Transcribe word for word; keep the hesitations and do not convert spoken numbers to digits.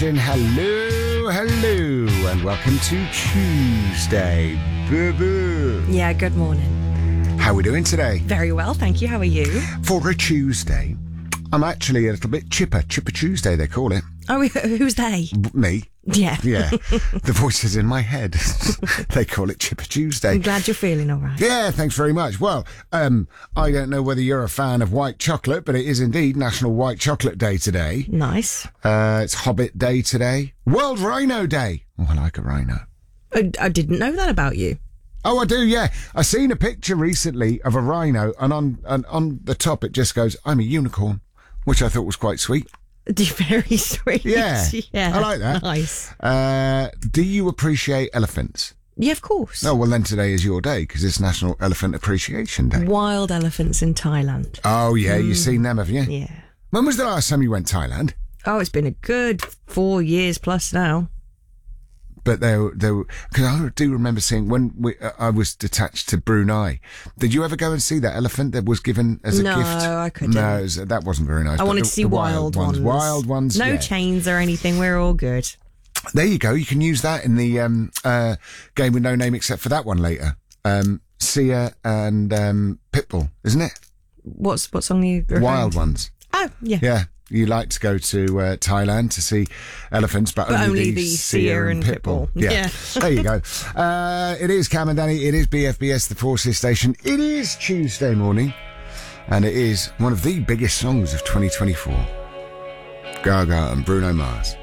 Hello, hello, and welcome to Tuesday. Boo-boo. Yeah, good morning. How are we doing today? Very well, thank you. How are you? For a Tuesday, I'm actually a little bit chipper. Chipper Tuesday, they call it. Oh, who's they? Me. Yeah. Yeah. The voice is in my head. They call it Chipper Tuesday. I'm glad you're feeling all right. Yeah, thanks very much. Well, um, I don't know whether you're a fan of white chocolate, but it is indeed National White Chocolate Day today. Nice. Uh, it's Hobbit Day today. World Rhino Day. Oh, I like a rhino. I, I didn't know that about you. Oh, I do, yeah. I seen a picture recently of a rhino, and on and on the top it just goes, "I'm a unicorn," which I thought was quite sweet. Very sweet. Yeah, yeah. I like that. Nice. Uh, do you appreciate elephants? Yeah, of course. Oh, well, then today is your day, because it's National Elephant Appreciation Day. Wild elephants in Thailand. Oh, yeah, mm. You've seen them, have you? Yeah. When was the last time you went to Thailand? Oh, it's been a good four years plus now. But they were, they were, because I do remember seeing when we, uh, I was detached to Brunei. Did you ever go and see that elephant that was given as a no, gift? No, I couldn't. No, it was, that wasn't very nice. I wanted the, to see the wild, wild ones. Wild ones. No yeah. chains or anything. We're all good. There you go. You can use that in the um, uh, game with no name except for that one later. Um, Sia and um, Pitbull, isn't it? What's what song are you referring Wild to? Ones. Oh, yeah. Yeah. You like to go to uh, Thailand to see elephants, but, but only, only the, the Sia and Pitbull. Yeah. yeah. There you go. Uh, it is Cam and Danny. It is B F B S, the Forces Station. It is Tuesday morning, and it is one of the biggest songs of twenty twenty-four. Gaga and Bruno Mars.